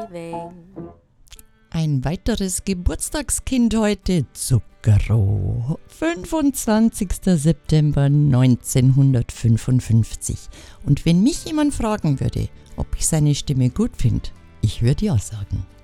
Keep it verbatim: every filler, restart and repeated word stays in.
Ein weiteres Geburtstagskind heute, Zucchero. fünfundzwanzigster September neunzehnhundertfünfundfünfzig. Und wenn mich jemand fragen würde, ob ich seine Stimme gut finde, ich würde ja sagen.